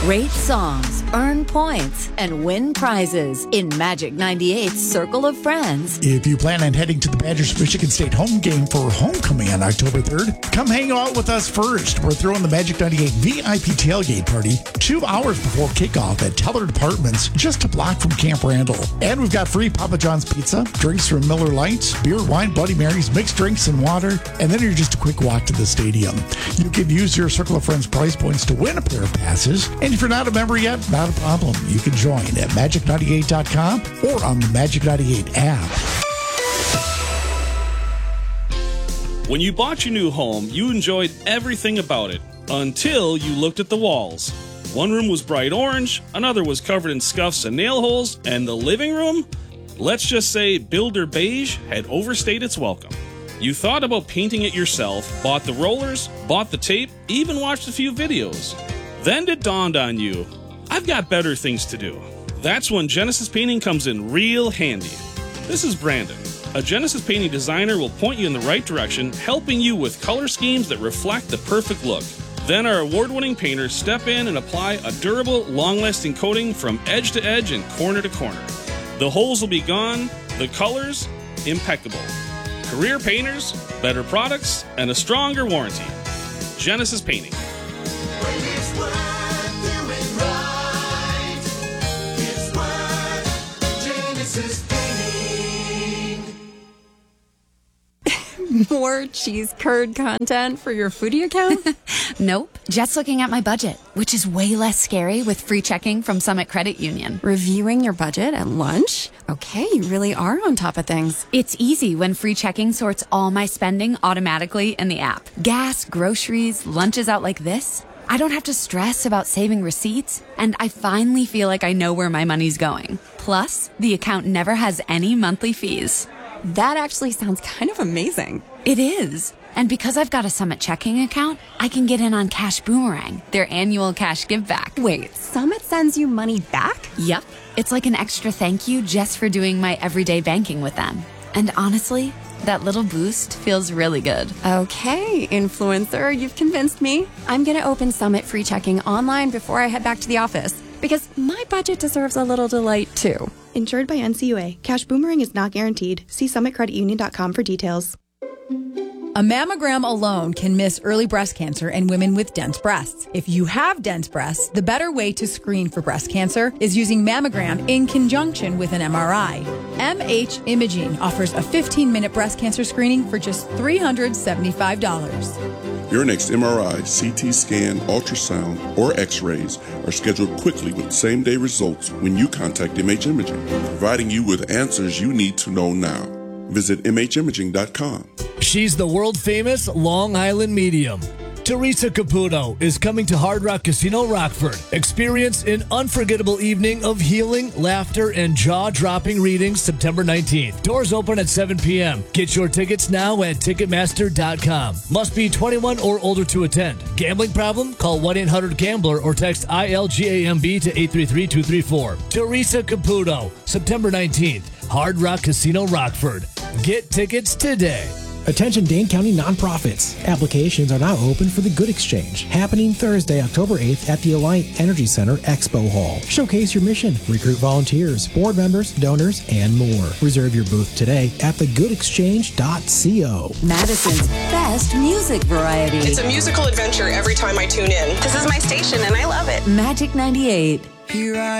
Rate songs, earn points, and win prizes in Magic 98's Circle of Friends. If you plan on heading to the Badgers Michigan State home game for homecoming on October 3rd, come hang out with us first. We're throwing the Magic 98 VIP tailgate party 2 hours before kickoff at Teller Apartments, just a block from Camp Randall. And we've got free Papa John's pizza, drinks from Miller Lights, beer, wine, Bloody Marys, mixed drinks, and water. And then you're just a quick walk to the stadium. You can use your Circle of Friends price points to win a pair of passes. And if you're not a member yet, not a problem. You can join at magic98.com or on the Magic 98 app. When you bought your new home, you enjoyed everything about it until you looked at the walls. One room was bright orange, another was covered in scuffs and nail holes, and the living room, let's just say Builder Beige had overstayed its welcome. You thought about painting it yourself, bought the rollers, bought the tape, even watched a few videos. Then it dawned on you, I've got better things to do. That's when Genesis Painting comes in real handy. This is Brandon. A Genesis Painting designer will point you in the right direction, helping you with color schemes that reflect the perfect look. Then our award-winning painters step in and apply a durable, long-lasting coating from edge to edge and corner to corner. The holes will be gone, the colors, impeccable. Career painters, better products, and a stronger warranty. Genesis Painting. It's worth doing right. It's worth Genesis Painting. More cheese curd content for your foodie account? Nope. Just looking at my budget, which is way less scary with free checking from Summit Credit Union. Reviewing your budget at lunch? Okay, you really are on top of things. It's easy when free checking sorts all my spending automatically in the app. Gas, groceries, lunches out like this. I don't have to stress about saving receipts, and I finally feel like I know where my money's going. Plus, the account never has any monthly fees. That actually sounds kind of amazing. It is. And because I've got a Summit checking account, I can get in on Cash Boomerang, their annual cash give back. Wait, Summit sends you money back? Yep. It's like an extra thank you just for doing my everyday banking with them. And honestly, that little boost feels really good. Okay, influencer, you've convinced me. I'm going to open Summit free checking online before I head back to the office, because my budget deserves a little delight too. Insured by NCUA. Cash Boomerang is not guaranteed. See summitcreditunion.com for details. A mammogram alone can miss early breast cancer in women with dense breasts. If you have dense breasts, the better way to screen for breast cancer is using mammogram in conjunction with an MRI. MH Imaging offers a 15-minute breast cancer screening for just $375. Your next MRI, CT scan, ultrasound, or X-rays are scheduled quickly with same-day results when you contact MH Imaging, providing you with answers you need to know now. Visit MHimaging.com. She's the world-famous Long Island medium. Teresa Caputo is coming to Hard Rock Casino Rockford. Experience an unforgettable evening of healing, laughter, and jaw-dropping readings September 19th. Doors open at 7 p.m. Get your tickets now at Ticketmaster.com. Must be 21 or older to attend. Gambling problem? Call 1-800-GAMBLER or text ILGAMB to 833-234. Teresa Caputo, September 19th. Hard Rock Casino Rockford. Get tickets today. Attention Dane County nonprofits. Applications are now open for the Good Exchange, happening Thursday, October 8th at the Alliant Energy Center Expo Hall. Showcase your mission, recruit volunteers, board members, donors, and more. Reserve your booth today at thegoodexchange.co. Madison's best music variety. It's a musical adventure every time I tune in. This is my station and I love it. Magic 98. Here I